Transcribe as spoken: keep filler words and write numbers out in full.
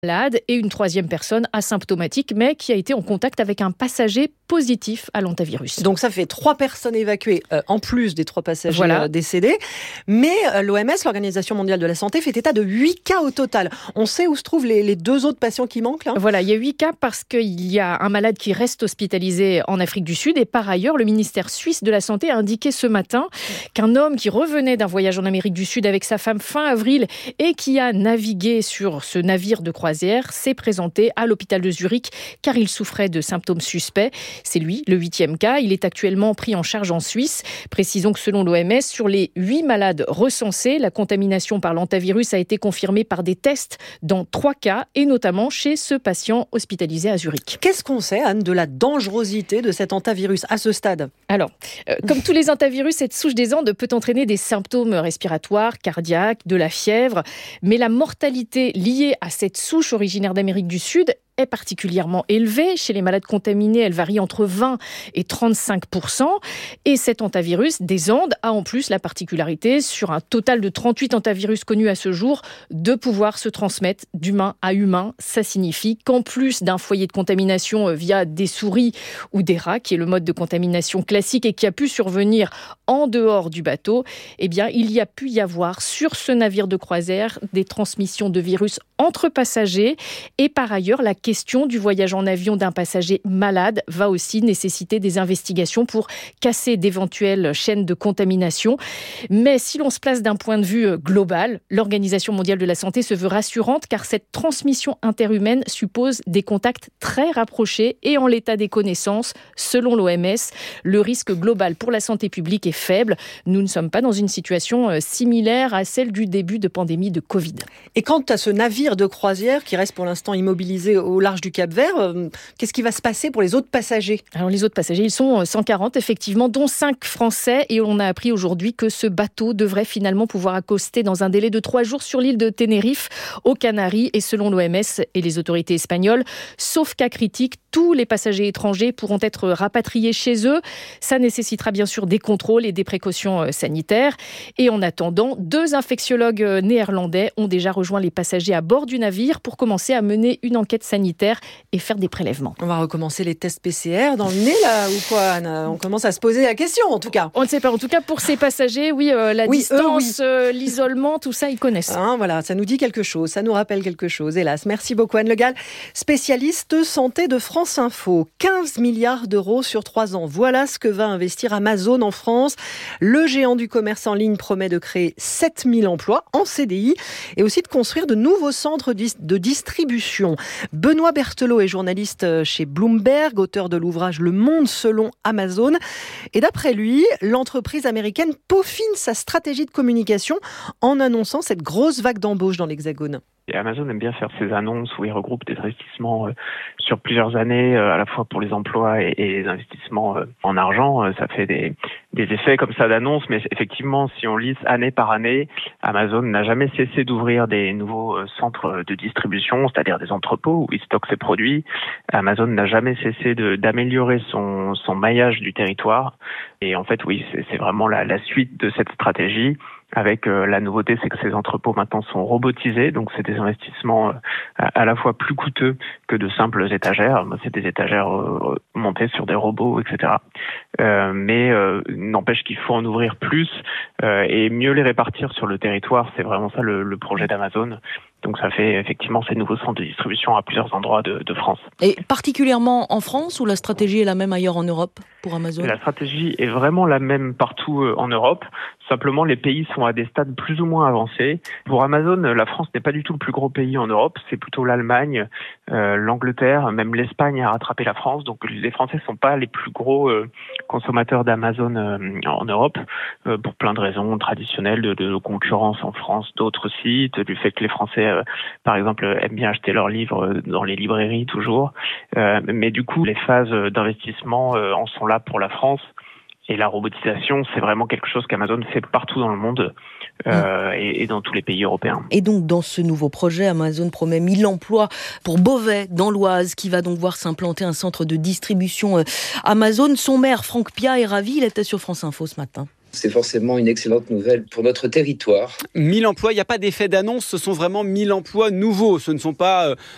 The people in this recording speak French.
malade et une troisième personne asymptomatique, mais qui a été en contact avec un passager positif à l'hantavirus. Donc ça fait trois personnes évacuées, euh, en plus des trois passagers voilà. euh, décédés. Mais euh, l'O M S, l'Organisation mondiale de la santé, fait état de huit cas au total. On sait où se trouvent les, les deux autres patients qui manquent là ? Voilà, il y a huit cas parce qu'il y a un malade qui reste hospitalisé en Afrique du Sud. Et par ailleurs, le ministère suisse de la Santé a indiqué ce matin qu'un homme qui revenait d'un voyage en Amérique du Sud avec sa femme fin avril et qui a navigué sur ce navire de croisière s'est présenté à l'hôpital de Zurich car il souffrait de symptômes suspects. C'est lui, le huitième cas. Il est actuellement pris en charge en Suisse. Précisons que selon l'O M S, sur les huit malades recensés, la contamination par l'hantavirus a été confirmée par des tests dans trois cas et notamment chez ce patient hospitalisé à Zurich. Qu'est-ce qu'on sait, Anne, de la dangerosité de cet hantavirus à ce stade ? Alors, euh, comme tous les hantavirus, cette souche des Andes peut entraîner des symptômes respiratoires, cardiaques, de la fièvre. Mais la mortalité liée à cette souche originaire d'Amérique du Sud est particulièrement élevée. Chez les malades contaminés, elle varie entre vingt et trente-cinq pour cent. Et cet hantavirus des Andes a en plus la particularité, sur un total de trente-huit hantavirus connus à ce jour, de pouvoir se transmettre d'humain à humain. Ça signifie qu'en plus d'un foyer de contamination via des souris ou des rats, qui est le mode de contamination classique et qui a pu survenir en dehors du bateau, eh bien, il y a pu y avoir sur ce navire de croisière des transmissions de virus entre passagers. Et par ailleurs, la question du voyage en avion d'un passager malade va aussi nécessiter des investigations pour casser d'éventuelles chaînes de contamination. Mais si l'on se place d'un point de vue global, l'Organisation mondiale de la santé se veut rassurante car cette transmission interhumaine suppose des contacts très rapprochés et en l'état des connaissances, selon l'O M S, le risque global pour la santé publique est faible. Nous ne sommes pas dans une situation similaire à celle du début de pandémie de Covid. Et quant à ce navire de croisière qui reste pour l'instant immobilisé au large du Cap-Vert, euh, qu'est-ce qui va se passer pour les autres passagers ? Alors les autres passagers, ils sont cent quarante effectivement, dont cinq Français. Et on a appris aujourd'hui que ce bateau devrait finalement pouvoir accoster dans un délai de trois jours sur l'île de Tenerife, aux Canaries. Et selon l'O M S et les autorités espagnoles, sauf cas critique, tous les passagers étrangers pourront être rapatriés chez eux. Ça nécessitera bien sûr des contrôles et des précautions sanitaires. Et en attendant, deux infectiologues néerlandais ont déjà rejoint les passagers à bord du navire pour commencer à mener une enquête sanitaire et faire des prélèvements. On va recommencer les tests P C R dans le nez là ou quoi, Anne ? On commence à se poser la question en tout cas. On ne sait pas. En tout cas pour ces passagers, oui, euh, la oui, distance, eux, oui. euh, l'isolement, tout ça, ils connaissent. Hein, voilà, ça nous dit quelque chose, ça nous rappelle quelque chose, hélas. Merci beaucoup Anne Le Gall, spécialiste santé de France Info. quinze milliards d'euros sur trois ans. Voilà ce que va investir Amazon en France. Le géant du commerce en ligne promet de créer sept mille emplois en C D I et aussi de construire de nouveaux centres de distribution. Benoît Berthelot est journaliste chez Bloomberg, auteur de l'ouvrage Le Monde selon Amazon. Et d'après lui, l'entreprise américaine peaufine sa stratégie de communication en annonçant cette grosse vague d'embauches dans l'Hexagone. Et Amazon aime bien faire ces annonces où il regroupe des investissements euh, sur plusieurs années, euh, à la fois pour les emplois et, et les investissements euh, en argent. Euh, ça fait des, des effets comme ça d'annonces, mais effectivement, si on lise année par année, Amazon n'a jamais cessé d'ouvrir des nouveaux euh, centres de distribution, c'est-à-dire des entrepôts où il stocke ses produits. Amazon n'a jamais cessé de, d'améliorer son, son maillage du territoire. Et en fait, oui, c'est, c'est vraiment la, la suite de cette stratégie. Avec euh, la nouveauté, c'est que ces entrepôts maintenant sont robotisés, donc c'est des investissements euh, à la fois plus coûteux que de simples étagères. C'est des étagères euh, montées sur des robots, et cetera. Euh, mais euh, n'empêche qu'il faut en ouvrir plus euh, et mieux les répartir sur le territoire. C'est vraiment ça le, le projet d'Amazon. Donc ça fait effectivement ces nouveaux centres de distribution à plusieurs endroits de, de France. Et particulièrement en France, ou la stratégie est la même ailleurs en Europe pour Amazon ? La stratégie est vraiment la même partout en Europe. Simplement, les pays sont à des stades plus ou moins avancés. Pour Amazon, la France n'est pas du tout le plus gros pays en Europe. C'est plutôt l'Allemagne, euh, l'Angleterre, même l'Espagne a rattrapé la France. Donc les Français ne sont pas les plus gros euh, consommateurs d'Amazon euh, en Europe, euh, pour plein de raisons traditionnelles, de, de concurrence en France d'autres sites, du fait que les Français, euh, par exemple, aiment bien acheter leurs livres dans les librairies toujours. Euh, mais du coup, les phases d'investissement euh, en sont là pour la France. Et la robotisation, c'est vraiment quelque chose qu'Amazon fait partout dans le monde euh, et, et dans tous les pays européens. Et donc, dans ce nouveau projet, Amazon promet mille emplois pour Beauvais, dans l'Oise, qui va donc voir s'implanter un centre de distribution Amazon. Son maire, Franck Piat, est ravi. Il était sur France Info ce matin. C'est forcément une excellente nouvelle pour notre territoire. mille emplois, il n'y a pas d'effet d'annonce, ce sont vraiment mille emplois nouveaux. Ce ne sont pas